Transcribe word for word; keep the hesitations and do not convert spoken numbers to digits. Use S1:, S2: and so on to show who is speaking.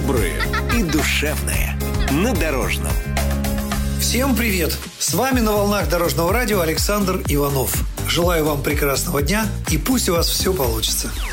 S1: доброе и душевное на Дорожном.
S2: Всем привет! С вами на волнах Дорожного радио Александр Иванов. Желаю вам прекрасного дня и пусть у вас все получится.